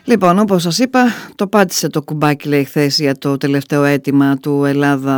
Λοιπόν, όπως σας είπα, το πάτησε το κουμπάκι, λέει, χθες για το τελευταίο αίτημα του Ελλάδα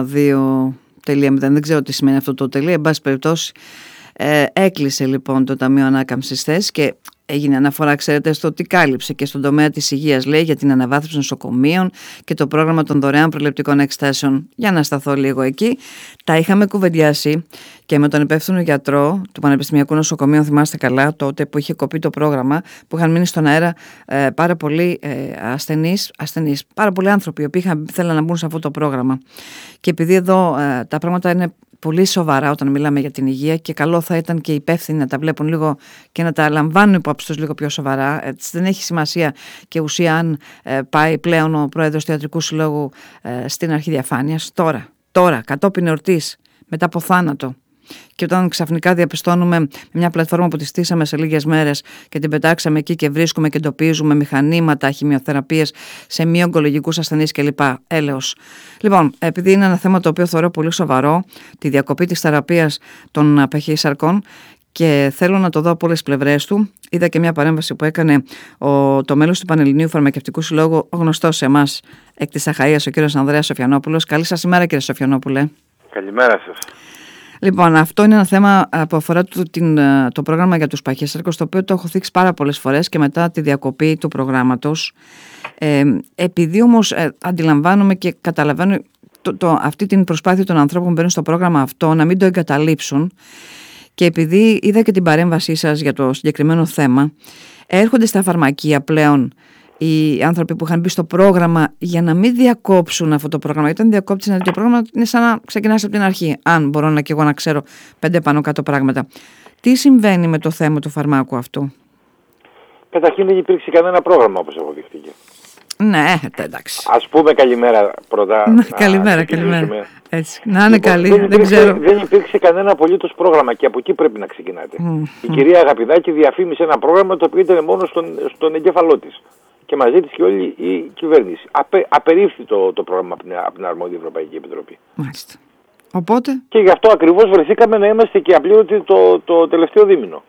2.0. Δεν ξέρω τι σημαίνει αυτό το τελείο. Εν πάση περιπτώσει, έκλεισε λοιπόν το Ταμείο Ανάκαμψης χθες και έγινε αναφορά, ξέρετε, στο τι κάλυψε και στον τομέα της υγείας, λέει, για την αναβάθμιση νοσοκομείων και το πρόγραμμα των δωρεάν προληπτικών εξετάσεων. Για να σταθώ λίγο εκεί. Τα είχαμε κουβεντιάσει και με τον υπεύθυνο γιατρό του Πανεπιστημιακού Νοσοκομείου, θυμάστε καλά, τότε που είχε κοπεί το πρόγραμμα, που είχαν μείνει στον αέρα πάρα πολλοί ασθενείς, πάρα πολλοί άνθρωποι οι οποίοι θέλαν να μπουν σε αυτό το πρόγραμμα. Και επειδή εδώ τα πράγματα είναι πολύ σοβαρά όταν μιλάμε για την υγεία και καλό θα ήταν και οι υπεύθυνοι να τα βλέπουν λίγο και να τα λαμβάνουν υπόψη τους λίγο πιο σοβαρά. Δεν έχει σημασία και ουσία αν πάει πλέον ο πρόεδρος του Ιατρικού Συλλόγου στην αρχή διαφάνειας τώρα, κατόπιν εορτής, μετά από θάνατο. Και όταν ξαφνικά διαπιστώνουμε μια πλατφόρμα που τη στήσαμε σε λίγες μέρες και την πετάξαμε εκεί και βρίσκουμε και εντοπίζουμε μηχανήματα, χημειοθεραπείες σε μη ογκολογικούς ασθενείς κλπ. Έλεος. Λοιπόν, επειδή είναι ένα θέμα το οποίο θεωρώ πολύ σοβαρό, τη διακοπή της θεραπείας των παχύσαρκων, και θέλω να το δω από όλες τις πλευρές του. Είδα και μια παρέμβαση που έκανε το μέλος του Πανελληνίου Φαρμακευτικού Συλλόγου, ο γνωστός σε εμάς εκ της Αχαΐας, ο κύριος Ανδρέας Σοφιανόπουλος. Καλή σας ημέρα, κύριε Σοφιανόπουλε. Καλημέρα σας. Λοιπόν, αυτό είναι ένα θέμα που αφορά το πρόγραμμα για τους παχύσαρκους, το οποίο το έχω θίξει πάρα πολλές φορές και μετά τη διακοπή του προγράμματος. Επειδή όμως αντιλαμβάνομαι και καταλαβαίνω αυτή την προσπάθεια των ανθρώπων που μπαίνουν στο πρόγραμμα αυτό να μην το εγκαταλείψουν, και επειδή είδα και την παρέμβασή σας για το συγκεκριμένο θέμα, έρχονται στα φαρμακεία πλέον οι άνθρωποι που είχαν μπει στο πρόγραμμα για να μην διακόψουν αυτό το πρόγραμμα. Γιατί όταν διακόψεις ένα τέτοιο πρόγραμμα, είναι σαν να ξεκινάς από την αρχή. Αν μπορώ και εγώ να ξέρω 5 πάνω κάτω πράγματα. Τι συμβαίνει με το θέμα του φαρμάκου αυτού? Καταρχήν δεν υπήρξε κανένα πρόγραμμα, όπως αποδείχθηκε. Ναι, εντάξει. Ας πούμε καλημέρα πρώτα. Καλημέρα. Έτσι. Να είναι καλή. Δεν υπήρξε κανένα απολύτως πρόγραμμα και από εκεί πρέπει να ξεκινάτε. Η κυρία Αγαπηδάκη διαφήμισε ένα πρόγραμμα το οποίο ήταν μόνο στον εγκέφαλό της. Και μαζί της και όλη η κυβέρνηση. Απερίφθη το πρόγραμμα από την αρμόδια Ευρωπαϊκή Επιτροπή. Μάλιστα. Οπότε. Και γι' αυτό ακριβώς βρεθήκαμε να είμαστε και απλήρωτοι το τελευταίο δίμηνο.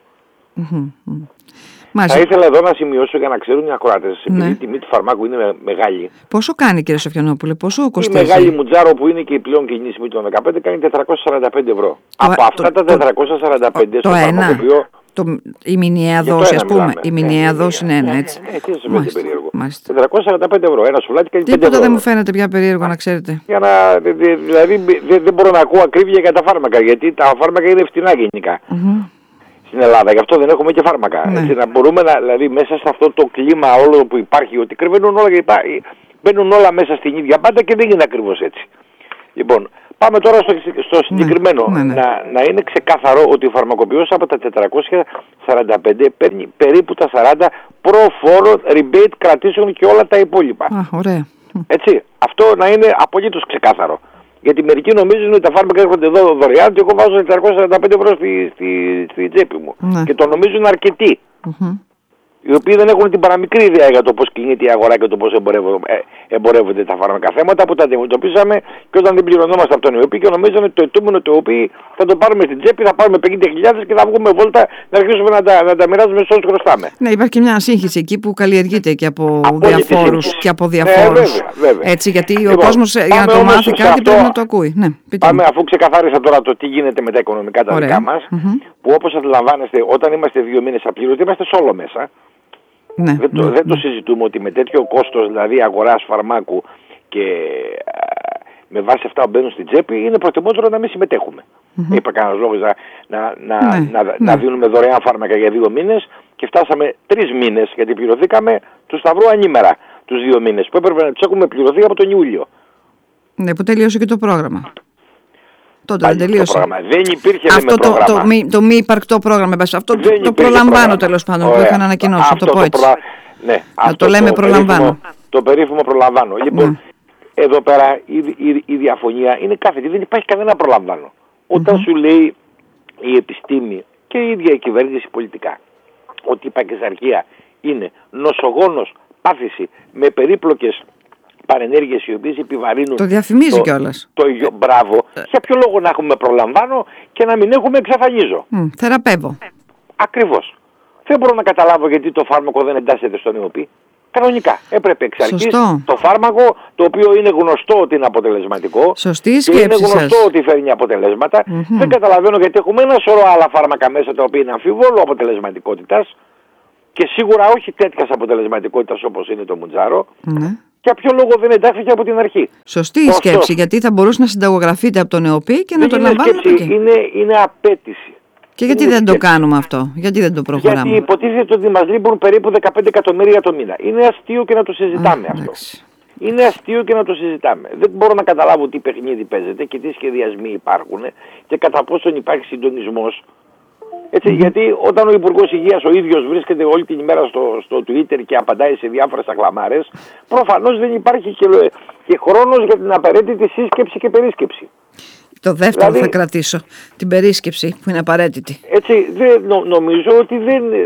Θα ήθελα εδώ να σημειώσω για να ξέρουν οι ακροάτες, επειδή η τιμή του φαρμάκου είναι μεγάλη. Πόσο κάνει, κύριε Σοφιανόπουλε, πόσο κοστίζει? Η μεγάλη μουτζάρο που είναι και η πλέον κινήσιμη των 15 κάνει 445 ευρώ. Από αυτά τα 445 στο φαρμακοποιό. Η μηνιαία δόση, ας πούμε. Η μηνιαία δόση είναι ένα, έτσι. Τι σας φαίνεται περίεργο? 445 ευρώ. Ένα σουβλάκι κάνει 5 ευρώ. Τίποτα δεν μου φαίνεται πια περίεργο, να ξέρετε. Δηλαδή δεν μπορώ να ακούω ακρίβεια για τα φάρμακα, γιατί τα φάρμακα είναι φτηνά γενικά. Στην Ελλάδα, γι' αυτό δεν έχουμε και φάρμακα. Έτσι, να μπορούμε δηλαδή μέσα σε αυτό το κλίμα όλο που υπάρχει, ότι μπαίνουν όλα μέσα στην ίδια μπάντα και δεν είναι ακριβώς έτσι. Λοιπόν, πάμε τώρα στο συγκεκριμένο. Να είναι ξεκάθαρο ότι ο φαρμακοποιός από τα 445 παίρνει περίπου τα 40 προφόρο, rebate, κρατήσεων και όλα τα υπόλοιπα. Ωραία. Έτσι, αυτό να είναι απολύτως ξεκάθαρο. Γιατί μερικοί νομίζουν ότι τα φάρμακα έρχονται εδώ δωρεάν και εγώ βάζω 445 ευρώ στη τσέπη μου. Και το νομίζουν αρκετοί. Οι οποίοι δεν έχουν την παραμικρή ιδέα για το πώς κινείται η αγορά και το πώς εμπορεύονται τα φάρμακα. Θέματα που τα αντιμετωπίσαμε και όταν δεν πληρωνόμαστε από τον ΕΟΠΗ και νομίζαμε ότι το ετούμενο του ΕΟΠΗ θα το πάρουμε στην τσέπη, θα πάρουμε 50.000 και θα βγούμε βόλτα να αρχίσουμε να τα μοιράζουμε σε όσους χρωστάμε. Ναι, υπάρχει και μια σύγχυση εκεί που καλλιεργείται και από διαφόρους και από διαφόρους. Βέβαια. Έτσι, γιατί ο κόσμος για να το μάθει κάτι πρέπει να το ακούει. Ναι, πάμε, αφού ξεκαθάρισα τώρα το τι γίνεται με τα οικονομικά τα δικά μας, που όπως αντιλαμβάνεστε, όταν είμαστε 2 μήνες απλήρωτοι, είμαστε σε όλο μέσα. Δεν το συζητούμε ότι με τέτοιο κόστος, δηλαδή αγοράς φαρμάκου και με βάση αυτά που μπαίνουν στην τσέπη, είναι προτιμότερο να μην συμμετέχουμε. Είπα κανένας λόγος να δίνουμε δωρεάν φάρμακα για 2 μήνες και φτάσαμε 3 μήνες, γιατί πληρωθήκαμε του σταυρού ανήμερα τους 2 μήνες που έπρεπε να τους έχουμε πληρωθεί από τον Ιούλιο. Ναι, που τελείωσε και το πρόγραμμα. Τότε δεν τελείωσε. Δεν υπήρχε αυτό το μη υπαρκτό πρόγραμμα. Αυτό το προλαμβάνω τέλος πάντων που είχαν ανακοινώσει. Το πω έτσι. Να το λέμε προλαμβάνω. Το περίφημο προλαμβάνω. Λοιπόν, εδώ πέρα η διαφωνία είναι κάθετη. Δεν υπάρχει κανένα προλαμβάνω. Όταν σου λέει η επιστήμη και η ίδια η κυβέρνηση πολιτικά ότι η παχυσαρκία είναι νοσογόνος πάθηση με περίπλοκες παρενέργειες οι οποίες επιβαρύνουν. Το διαφημίζει κιόλας. Μπράβο. Για ποιο λόγο να έχουμε προλαμβάνω και να μην έχουμε εξαφανίζω? Θεραπεύω. Ακριβώς. Δεν μπορώ να καταλάβω γιατί το φάρμακο δεν εντάσσεται στον ΕΟΠΗ. Κανονικά. Έπρεπε εξ αρχής το φάρμακο, το οποίο είναι γνωστό ότι είναι αποτελεσματικό. Σωστή και σκέψη είναι γνωστό σας. ότι φέρνει αποτελέσματα. Δεν καταλαβαίνω γιατί έχουμε ένα σωρό άλλα φάρμακα μέσα τα οποία είναι αμφιβόλου αποτελεσματικότητας και σίγουρα όχι τέτοιας αποτελεσματικότητας όπως είναι το Μουτζάρο. Για ποιο λόγο δεν εντάχθηκε από την αρχή. Σωστή η σκέψη, γιατί θα μπορούσε να συνταγογραφείτε από τον ΕΟΠΗ και να το λαμβάνετε εκεί. Είναι απέτηση. Και γιατί δεν το κάνουμε αυτό, γιατί δεν το προχωράμε? Γιατί υποτίθεται ότι μας λείπουν περίπου 15 εκατομμύρια το μήνα. Είναι αστείο και να το συζητάμε αυτό. Είναι αστείο και να το συζητάμε. Δεν μπορώ να καταλάβω τι παιχνίδι παίζεται και τι σχεδιασμοί υπάρχουν και κατά πόσον υπάρχει συντονισμός. Έτσι, γιατί όταν ο Υπουργός Υγείας ο ίδιος βρίσκεται όλη την ημέρα στο Twitter και απαντάει σε διάφορες ακλαμάρες, προφανώς δεν υπάρχει και χρόνος για την απαραίτητη σύσκεψη και περίσκεψη. Το δεύτερο δηλαδή, θα κρατήσω, την περίσκεψη που είναι απαραίτητη. Έτσι, νομίζω ότι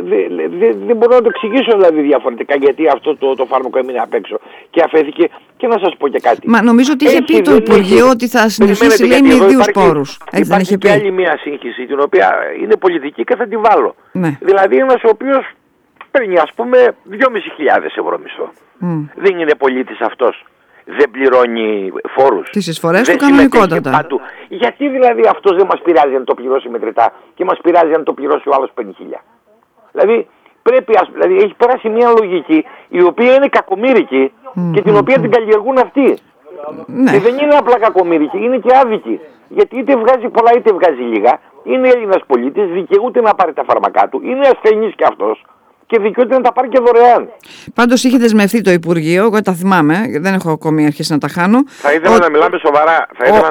δεν μπορώ να το εξηγήσω δηλαδή διαφορετικά γιατί αυτό το φάρμακο έμεινε απ' έξω και αφέθηκε. Και να σας πω και κάτι. Μα νομίζω ότι είχε πει το Υπουργείο ότι θα συνεχίσει λέει, με ιδίους πόρους. Υπάρχει και άλλη μια σύγχυση την οποία είναι πολιτική και θα τη βάλω. Ναι. Δηλαδή ένας ο οποίος παίρνει ας πούμε 2.500 ευρώ μισθό. Δεν είναι πολίτης αυτός. Δεν πληρώνει φόρους. Τις εισφορές του κανονικότατα. Γιατί δηλαδή αυτός δεν μας πειράζει αν το πληρώσει μετρητά και μας πειράζει αν το πληρώσει ο άλλος 50.000. Δηλαδή έχει περάσει μια λογική η οποία είναι κακομοίρικη και την οποία την καλλιεργούν αυτοί. Ναι. Και δεν είναι απλά κακομοίρικη, είναι και άδικη. Γιατί είτε βγάζει πολλά είτε βγάζει λίγα. Είναι Έλληνας πολίτης, δικαιούται να πάρει τα φάρμακά του, είναι ασθενής κι αυτός. Και δικαιούται να τα πάρει και δωρεάν. Πάντως είχε δεσμευτεί το Υπουργείο, εγώ τα θυμάμαι, δεν έχω ακόμη αρχίσει να τα χάνω. Θα ήθελα να μιλάμε σοβαρά.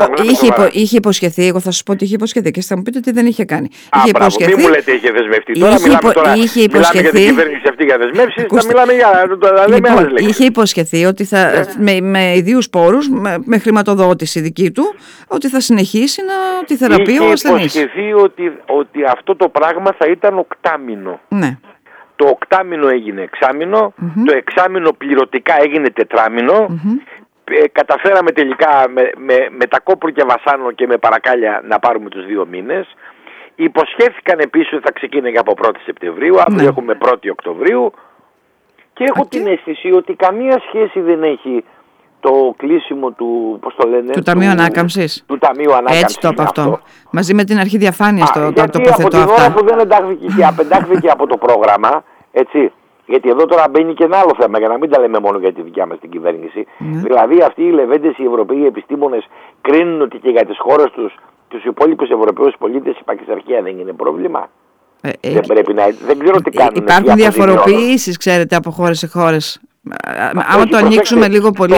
Είχε υποσχεθεί, εγώ θα σου πω ότι είχε υποσχεθεί και θα μου πείτε ότι δεν είχε κάνει. Είχε υποσχεθεί. Μην μου λέτε είχε δεσμευτεί. Τώρα μιλάμε για την κυβέρνηση αυτή για δεσμεύσεις, θα μιλάμε για είχε υποσχεθεί ότι με ιδίους πόρους, με χρηματοδότηση δική του, ότι θα συνεχίσει τη θεραπεία ο ασθενής. Είχε υποσχεθεί ότι αυτό το πράγμα θα ήταν οκτάμινο. Ναι. Το οκτάμινο έγινε εξάμινο, το εξάμινο πληρωτικά έγινε τετράμινο, καταφέραμε τελικά με τα κόπρου και βασάνο και με παρακάλια να πάρουμε τους 2 μήνες. Υποσχέθηκαν επίσης ότι θα ξεκίνησε από 1η Σεπτεμβρίου, αύριο έχουμε 1η Οκτωβρίου και έχω την αίσθηση ότι καμία σχέση δεν έχει το κλείσιμο του, πώς το λένε, του Ταμείου Ανάκαμψης. Του Ταμείου Ανάκαμψης. Έτσι το είπα αυτό. Μαζί με την αρχή διαφάνειας το τοποθετώ αυτά. Γιατί από την ώρα που δεν εντάχθηκε και απεντάχθηκε από το πρόγραμμα, έτσι, γιατί εδώ τώρα μπαίνει και ένα άλλο θέμα, για να μην τα λέμε μόνο για τη δικιά μας την κυβέρνηση. Δηλαδή αυτοί οι λεβέντες, οι Ευρωπαίοι επιστήμονες κρίνουν ότι και για τις χώρες τους υπόλοιπους Ευρωπαίους πολίτες η παχυσαρκία δεν είναι πρόβλημα. Δεν ξέρω τι κάνουν. Υπάρχουν διαφοροποιήσεις, ξέρετε, από χώρες σε χώρες. Άμα το ανοίξουμε λίγο πολύ.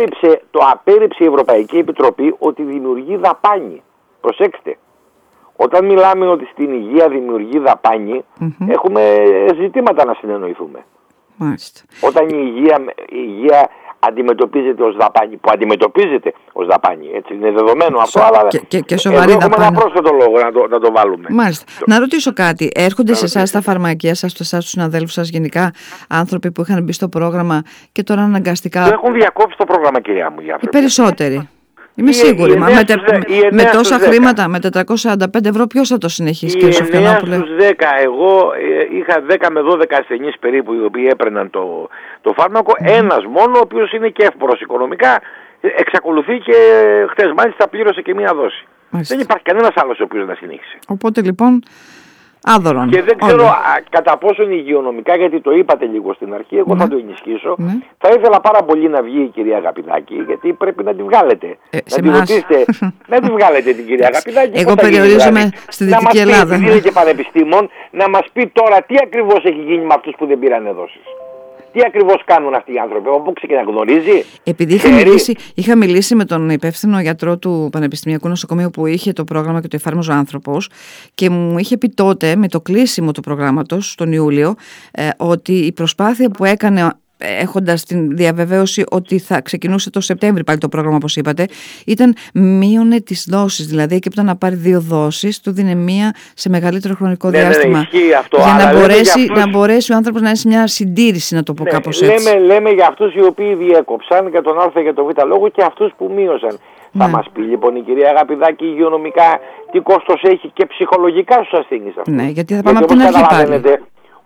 Το απέρριψε η Ευρωπαϊκή Επιτροπή ότι δημιουργεί δαπάνη. Προσέξτε. Όταν μιλάμε ότι στην υγεία δημιουργεί δαπάνη, έχουμε ζητήματα να συνεννοηθούμε. Μάλιστα. Όταν η υγεία αντιμετωπίζεται ως δαπάνη, που αντιμετωπίζεται ως δαπάνη, έτσι είναι δεδομένο αυτό, αλλά και σοβαρή έχουμε ένα πρόσθετο λόγο να το βάλουμε. Μάλιστα. Να ρωτήσω κάτι, έρχονται σε εσάς τα φαρμακεία σας, τους συναδέλφους σας, γενικά άνθρωποι που είχαν μπει στο πρόγραμμα και τώρα αναγκαστικά... Το έχουν διακόψει το πρόγραμμα, κυρία μου. Οι περισσότεροι. Είμαι σίγουρη, με τόσα χρήματα, με 445 ευρώ, ποιος θα το συνεχίσει, κύριε Σοφιανόπουλε? Στους 10, εγώ είχα 10 με 12 ασθενείς περίπου οι οποίοι έπαιρναν το φάρμακο. Ένας μόνο, ο οποίος είναι και εύπορος οικονομικά, εξακολουθεί και χτες μάλιστα πλήρωσε και μία δόση. Δεν υπάρχει κανένας άλλος ο οποίος να συνέχισε. Οπότε λοιπόν... Άδωρον. Και δεν ξέρω κατά πόσον υγειονομικά, γιατί το είπατε λίγο στην αρχή, εγώ θα το ενισχύσω. Θα ήθελα πάρα πολύ να βγει η κυρία Αγαπηδάκη, γιατί πρέπει να τη βγάλετε. Να τη ρωτήσετε, να τη βγάλετε την κυρία Αγαπηδάκη. Εγώ περιορίζομαι στη Δυτική Ελλάδα. Να μας πει, είναι και πανεπιστήμων, να μας πει τώρα τι ακριβώς έχει γίνει με αυτούς που δεν πήραν δόσεις. Τι ακριβώς κάνουν αυτοί οι άνθρωποι, από πού ξεκινά, γνωρίζει? Επειδή είχα μιλήσει με τον υπεύθυνο γιατρό του Πανεπιστημιακού Νοσοκομείου που είχε το πρόγραμμα και το εφάρμοζε ο άνθρωπος και μου είχε πει τότε με το κλείσιμο του προγράμματος τον Ιούλιο ότι η προσπάθεια που έκανε έχοντας την διαβεβαίωση ότι θα ξεκινούσε το Σεπτέμβρη πάλι το πρόγραμμα όπως είπατε, ήταν μείωνε τις δόσεις, δηλαδή εκεί που ήταν να πάρει 2 δόσεις του δίνε μία σε μεγαλύτερο χρονικό διάστημα αυτό, για να μπορέσει ο άνθρωπος να είναι σε μια συντήρηση, να το πω κάπως έτσι. Λέμε για αυτούς οι οποίοι διέκοψαν για τον Α και τον Β λόγο και αυτούς που μείωσαν. Θα μας πει λοιπόν η κυρία Αγαπηδάκη υγειονομικά τι κόστος έχει και ψυχολογικά στους ασθενείς αυτούς. Ναι, γιατί θα πάμε από την αρχή πάλι.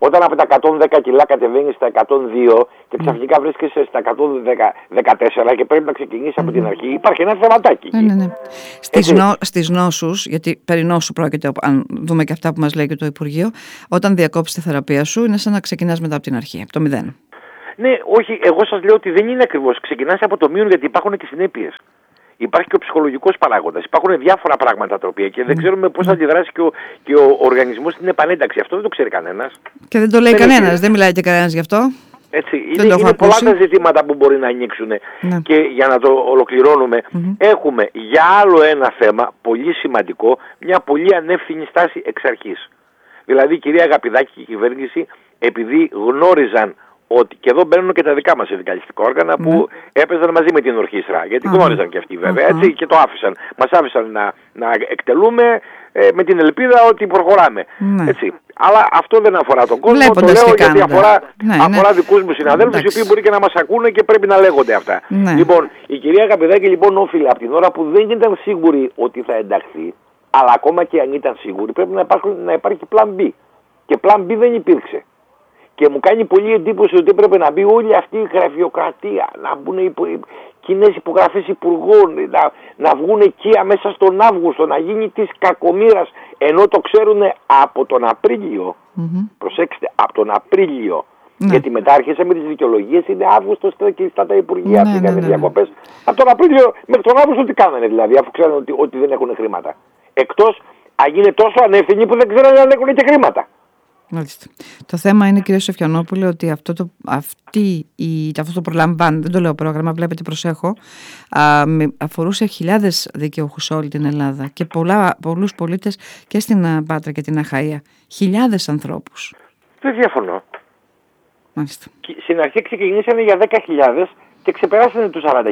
Όταν από τα 110 κιλά κατεβαίνεις στα 102 και ξαφνικά βρίσκεσαι στα 114 και πρέπει να ξεκινήσεις από την αρχή, υπάρχει ένα θεματάκι. Ναι. Στις νόσους, γιατί περί νόσου πρόκειται, αν δούμε και αυτά που μας λέει και το Υπουργείο, όταν διακόψεις τη θεραπεία σου, είναι σαν να ξεκινάς μετά από την αρχή, από το 0. Ναι, όχι, εγώ σας λέω ότι δεν είναι ακριβώς. Ξεκινάς από το μείον, γιατί υπάρχουν και συνέπειες. Υπάρχει και ο ψυχολογικός παράγοντας. Υπάρχουν διάφορα πράγματα τα οποία και δεν ξέρουμε πώς θα αντιδράσει και ο οργανισμός στην επανένταξη. Αυτό δεν το ξέρει κανένας. Και δεν το λέει κανένας, δεν μιλάει και κανένας γι' αυτό. Έτσι, είναι πολλά τα ζητήματα που μπορεί να ανοίξουν. Και για να το ολοκληρώνουμε, έχουμε για άλλο ένα θέμα πολύ σημαντικό, μια πολύ ανεύθυνη στάση εξ αρχής. Δηλαδή, κυρία Αγαπηδάκη και η κυβέρνηση, επειδή γνώριζαν ότι, και εδώ μπαίνουν και τα δικά μας συνδικαλιστικά όργανα που έπαιζαν μαζί με την ορχήστρα, γιατί γνώριζαν και αυτοί βέβαια, έτσι, και το άφησαν. Μας άφησαν να εκτελούμε με την ελπίδα ότι προχωράμε. Έτσι. Αλλά αυτό δεν αφορά τον κόσμο, βλέποντας το λέω γιατί αφορά δικούς μου συναδέλφους, οι οποίοι μπορεί και να μας ακούνε και πρέπει να λέγονται αυτά. Λοιπόν, η κυρία Αγαπηδάκη λοιπόν όφιλε από την ώρα που δεν ήταν σίγουρη ότι θα ενταχθεί, αλλά ακόμα και αν ήταν σίγουρη πρέπει να υπάρχει πλάν B. Και πλάν B δεν υπήρξε. Και μου κάνει πολύ εντύπωση ότι έπρεπε να μπει όλη αυτή η γραφειοκρατία, να μπουν κοινές υπογραφές υπουργών, να βγουν εκεί μέσα στον Αύγουστο, να γίνει της κακομοίρας, ενώ το ξέρουν από τον Απρίλιο. Προσέξτε, από τον Απρίλιο. Γιατί μετά άρχισε με τις δικαιολογίες, είναι Αύγουστος και στα τα Υπουργεία πήγανε διακοπές. Από τον Απρίλιο μέχρι τον Αύγουστο τι κάνανε δηλαδή, αφού ξέρουν ότι δεν έχουν χρήματα. Εκτός αν είναι τόσο ανεύθυνοι που δεν ξέρουν αν έχουν και χρήματα. Μάλιστα. Το θέμα είναι, κύριε Σοφιανόπουλε, ότι αυτό το προλαμβάνει, δεν το λέω πρόγραμμα, βλέπετε, προσέχω, αφορούσε χιλιάδες δικαιούχους σε όλη την Ελλάδα και πολλούς πολίτες και στην Πάτρα και την Αχαΐα. Χιλιάδες ανθρώπους. Δεν διαφωνώ. Μάλιστα. Στην αρχή ξεκινήσανε για 10.000 και ξεπεράσανε τους 40.000.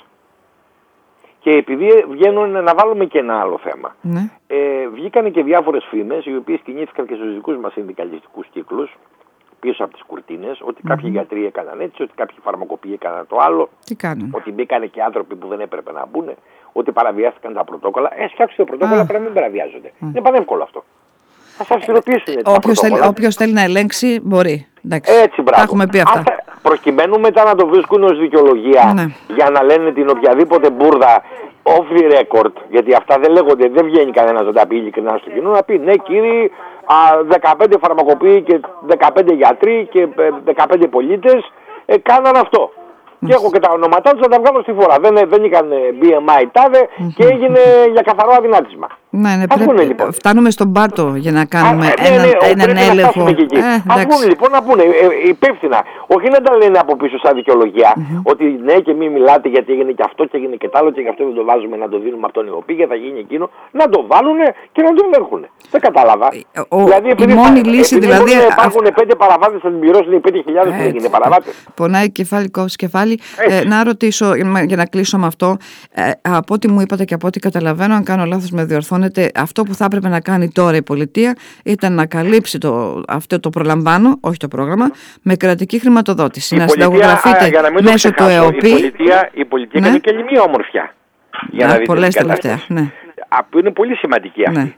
Και επειδή βγαίνουν, να βάλουμε και ένα άλλο θέμα. Βγήκανε και διάφορες φήμες, οι οποίες κινήθηκαν και στους δικούς μας συνδικαλιστικούς κύκλους, πίσω από τις κουρτίνες, ότι κάποιοι γιατροί έκαναν έτσι, ότι κάποιοι φαρμακοποιοί έκαναν το άλλο. Τι κάνουν? Ότι μπήκανε και άνθρωποι που δεν έπρεπε να μπουν, ότι παραβιάστηκαν τα πρωτόκολλα. Φτιάξτε τα πρωτόκολλα, πρέπει να μην παραβιάζονται. Είναι πανεύκολο αυτό. Θα σας αυστηροποιήσουν. Όποιος θέλει να ελέγξει, μπορεί. Εντάξει, έτσι, μπράβο. Τα έχουμε πει αυτά. Προκειμένου μετά να το βρίσκουν ως δικαιολογία για να λένε την οποιαδήποτε μπουρδα off the record, γιατί αυτά δεν λέγονται, δεν βγαίνει κανένας να τα πει ειλικρινά στο κοινό, να πει ναι κύριοι, 15 φαρμακοποιοί και 15 γιατροί και 15 πολίτες κάναν αυτό. Και έχω και τα ονόματά τους να τα βγάλω στη φορά. Δεν είχαν BMI τάδε και έγινε για καθαρό αδυνάτισμα. Ναι, λοιπόν. Φτάνουμε στον πάτο για να κάνουμε έναν έλεγχο. Ας βγουν λοιπόν να πούνε υπεύθυνα. Όχι να τα λένε από πίσω σαν δικαιολογία. Ότι ναι και μην μιλάτε γιατί έγινε και αυτό και έγινε και τ' άλλο και γι' αυτό δεν το βάζουμε να το δίνουμε από τον ΕΟΠΗ και θα γίνει εκείνο. Να το βάλουν και να το ελέγχουν. Δεν κατάλαβα. Δηλαδή η μόνη λύση δηλαδή. Υπάρχουν 5 παραβάτες, θα την πληρώσουν οι 5.000 που δεν είναι παραβάτες. Πονάει κεφάλι, κόβει κεφάλι. Να ρωτήσω για να κλείσω με αυτό. Από ό,τι μου είπατε και από ό,τι καταλαβαίνω, αν κάνω λάθος με διορθώνετε, αυτό που θα έπρεπε να κάνει τώρα η πολιτεία ήταν να καλύψει αυτό το προλαμβάνω, όχι το πρόγραμμα, με κρατική χρηματοδότηση. Να συνταγογραφείτε μέσω του ΕΟΠΗ. Η πολιτεία κάνει και άλλη μία ομορφιά. Πολλές τελευταία. Που είναι πολύ σημαντική αυτή.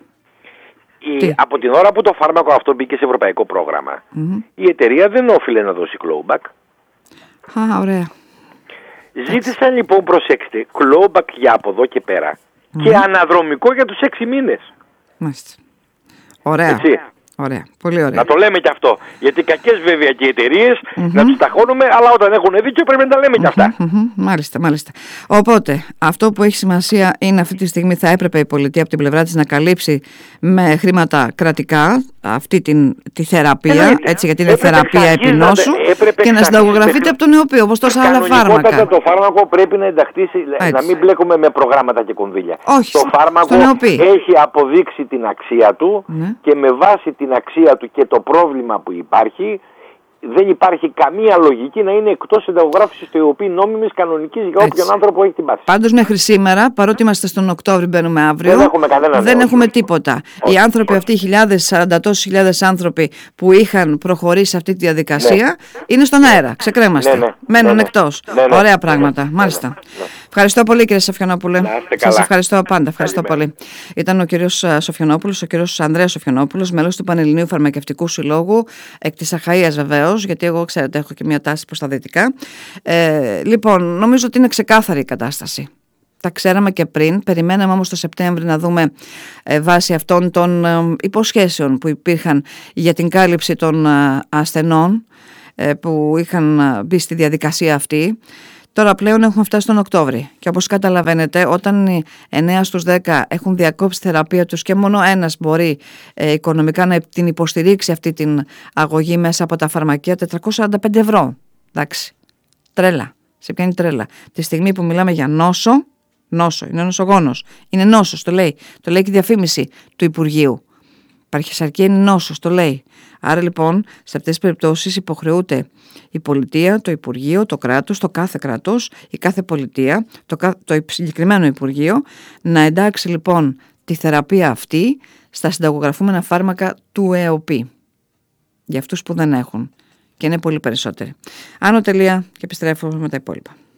Από την ώρα που το φάρμακο αυτό μπήκε σε ευρωπαϊκό πρόγραμμα, η εταιρεία δεν όφιλε να δώσει clawback. Ωραία. Ζήτησαν λοιπόν, προσέξτε, clawback για από εδώ και πέρα και αναδρομικό για τους 6 μήνες. Μάλιστα. Ωραία. Έτσι. Ωραία. Πολύ ωραία. Να το λέμε και αυτό. Γιατί κακές βέβαια και οι εταιρείες να τους ταχώνουμε, αλλά όταν έχουν δίκιο πρέπει να τα λέμε και αυτά. Μάλιστα. Οπότε, αυτό που έχει σημασία είναι αυτή τη στιγμή θα έπρεπε η πολιτεία από την πλευρά της να καλύψει με χρήματα κρατικά αυτή τη θεραπεία, έτσι, γιατί είναι θεραπεία επινόσου, και να συνταγογραφείται από τον ΕΟΠΗ, όπως τόσα άλλα φάρμακα. Το φάρμακο πρέπει να ενταχθεί, να μην μπλέκουμε με προγράμματα και κονδύλια. Όχι, το φάρμακο έχει αποδείξει την αξία του και με βάση την αξία του και το πρόβλημα που υπάρχει, δεν υπάρχει καμία λογική να είναι εκτός συνταγογράφησης του ΕΟΠΗ νόμιμης κανονικής για όποιον άνθρωπο έχει την πάση. Πάντως μέχρι σήμερα, παρότι είμαστε στον Οκτώβρη, μπαίνουμε αύριο, δεν έχουμε τίποτα. Οι άνθρωποι αυτοί, 40 τόσους χιλιάδες άνθρωποι που είχαν προχωρήσει σε αυτή τη διαδικασία, είναι στον αέρα, ξεκρέμαστε. Μένουν εκτός. Ωραία πράγματα. Μάλιστα. Ευχαριστώ πολύ, κύριε Σοφιανόπουλε. Σας ευχαριστώ πάντα. Ευχαριστώ πολύ. Ήταν ο κύριος Σοφιανόπουλος, ο κύριος Ανδρέας Σοφιανόπουλος, μέλος του Πανελληνίου Φαρμακευτικού Συλλόγου, εκ της Αχαΐας βεβαίως, γιατί εγώ, ξέρετε, έχω και μια τάση προς τα δυτικά. Λοιπόν, νομίζω ότι είναι ξεκάθαρη η κατάσταση. Τα ξέραμε και πριν, περιμέναμε όμως το Σεπτέμβρη να δούμε βάσει αυτών των υποσχέσεων που υπήρχαν για την κάλυψη των ασθενών που είχαν μπει στη διαδικασία αυτή. Τώρα πλέον έχουμε φτάσει τον Οκτώβρη και όπως καταλαβαίνετε, όταν οι 9 στους 10 έχουν διακόψει τη θεραπεία τους και μόνο ένας μπορεί οικονομικά να την υποστηρίξει αυτή την αγωγή μέσα από τα φαρμακεία, 445 ευρώ. Εντάξει, τρέλα, σε πιάνει τρέλα. Τη στιγμή που μιλάμε για νόσο, είναι νοσογόνος, είναι νόσος, το λέει και η διαφήμιση του Υπουργείου. Παρχησαρκία είναι νόσος, το λέει. Άρα λοιπόν, σε αυτές τις περιπτώσεις υποχρεούται η πολιτεία, το Υπουργείο, το κράτος, το κάθε κράτος, η κάθε πολιτεία, το συγκεκριμένο Υπουργείο, να εντάξει λοιπόν τη θεραπεία αυτή στα συνταγογραφούμενα φάρμακα του ΕΟΠΗ. Για αυτούς που δεν έχουν. Και είναι πολύ περισσότεροι. Άνω τελεία και επιστρέφω με τα υπόλοιπα.